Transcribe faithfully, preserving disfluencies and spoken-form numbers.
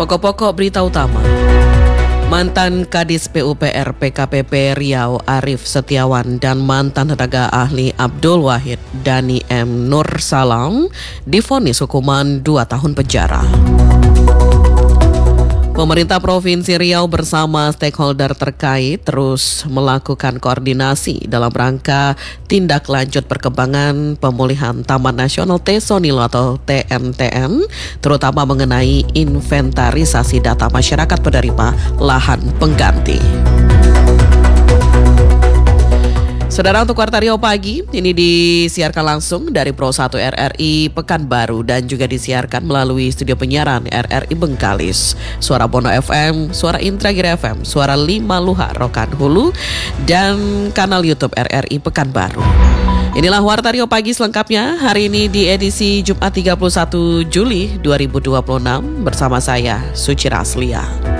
Pokok-pokok berita utama. Mantan Kadis P U P R P K P P Riau Arief Setiawan dan mantan tenaga ahli Abdul Wahid Dani M. Nur Salam divonis hukuman dua tahun penjara. Pemerintah Provinsi Riau bersama stakeholder terkait terus melakukan koordinasi dalam rangka tindak lanjut perkembangan pemulihan Taman Nasional Tesonilo atau T N T N, terutama mengenai inventarisasi data masyarakat penerima lahan pengganti. Saudara, untuk Warta Riau Pagi ini disiarkan langsung dari Pro satu R R I Pekanbaru dan juga disiarkan melalui studio penyiaran R R I Bengkalis, Suara Bono F M, Suara Indragiri F M, Suara Lima Luha Rokan Hulu, dan kanal YouTube R R I Pekanbaru. Inilah Warta Riau Pagi selengkapnya hari ini di edisi Jumat tiga puluh satu Juli dua ribu dua puluh enam bersama saya Suci Raslia.